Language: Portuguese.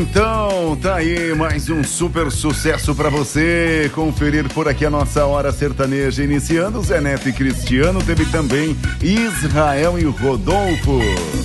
Então, tá aí mais um super sucesso pra você conferir por aqui a nossa Hora Sertaneja iniciando. Zé Neto e Cristiano, teve também Israel e Rodolfo.